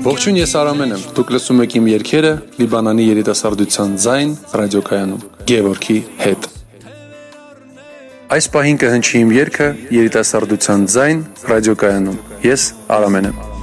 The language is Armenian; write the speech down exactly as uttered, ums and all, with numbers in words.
Ողջույն, ես Արամեն եմ։ Դուք լսում եք իմ երգերը Լիբանանի երիտասարդության ձայն ռադիոկայանում Գևորգի հետ։ Այս պահին կհնչի իմ երգը երիտասարդության ձայն ռադիոկայանում։ Ես Արամեն եմ։